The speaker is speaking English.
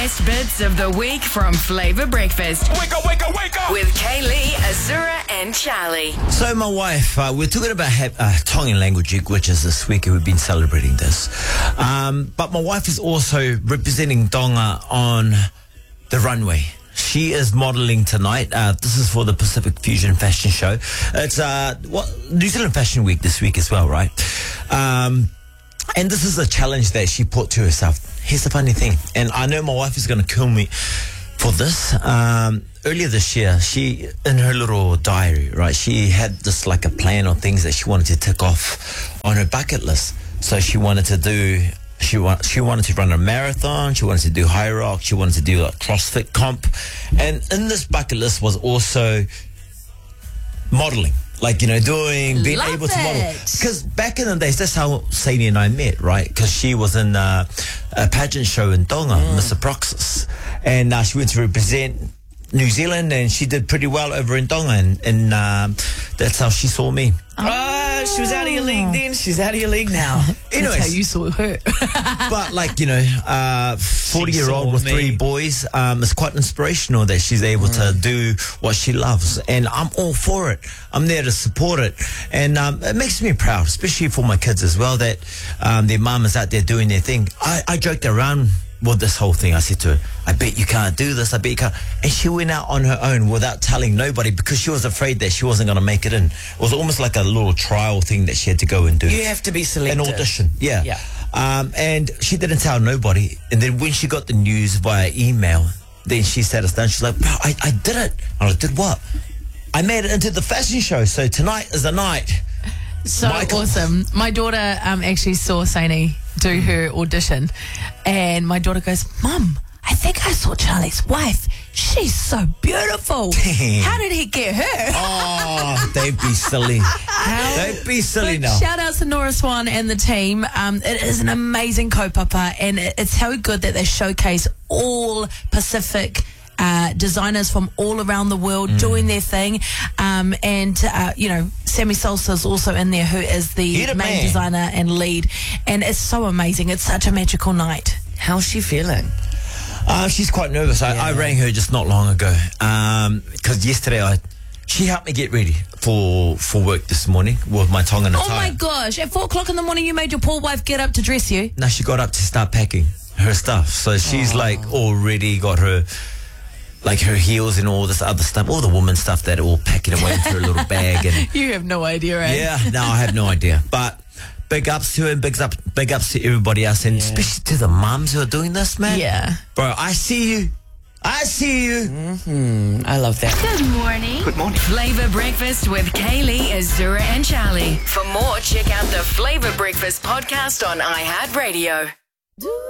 best bits of the week from Flavour Breakfast. Wake up, wake up, wake up! With Kaylee, Azura and Charlie. So my wife, we're talking about Tongan Language Week, which is this week, and we've been celebrating this. But my wife is also representing Tonga on the runway. She is modelling tonight. This is for the Pacific Fusion Fashion Show. It's New Zealand Fashion Week this week as well, right? And this is a challenge that she put to herself. Here's the funny thing, and I know my wife is going to kill me for this. Earlier this year, she, in her little diary, right, she had this like a plan of things that she wanted to tick off on her bucket list. So she wanted to do... She wanted to run a marathon. She wanted to do high rock. She wanted to do a CrossFit comp. And in this bucket list was also modeling. Like, being able to model. Because back in the days, that's how Sadie and I met, right? Because she was in a pageant show in Tonga, Mr. Proxus. And she went to represent New Zealand, and she did pretty well over in Tonga. And that's how she saw me. She was out of your league then. She's out of your league now. Anyways, that's how you saw her. But 40-year-old with 3 boys, it's quite inspirational that she's able to do what she loves. And I'm all for it. I'm there to support it. And it makes me proud, especially for my kids as well, that their mum is out there doing their thing. I joked around with this whole thing. I said to her, I bet you can't do this, I bet you can't. And she went out on her own without telling nobody because she was afraid that she wasn't going to make it in. It was almost like a little trial thing that she had to go and do. You have to be selected. An audition, yeah. And she didn't tell nobody. And then when she got the news via email, then she sat us down. She's like, bro, I did it. And I did what? I made it into the fashion show. So tonight is the night. So awesome. My daughter actually saw Saini do her audition, and my daughter goes, Mum, I think I saw Charlie's wife. She's so beautiful. Damn. How did he get her? Oh, don't be silly. Don't be silly now. Shout out to Nora Swan and the team. It is an amazing kaupapa, and it's so good that they showcase all Pacific designers from all around the world doing their thing. Sammy Salsa is also in there, who is the main designer and lead. And it's so amazing. It's such a magical night. How's she feeling? She's quite nervous. I rang her just not long ago because yesterday she helped me get ready for work this morning with my Tongan attire. Oh my gosh, at 4 o'clock in the morning you made your poor wife get up to dress you? No, she got up to start packing her stuff. So she's already got her heels and all this other stuff, all the woman stuff that are all packing away into her little bag. And you have no idea, right? Yeah, no, I have no idea. But big ups to her, big ups to everybody else, and especially to the mums who are doing this, man. Yeah. Bro, I see you. I see you. I love that. Good morning. Good morning. Flavour Breakfast with Kaylee, Azura and Charlie. For more, check out the Flavour Breakfast podcast on iHeartRadio.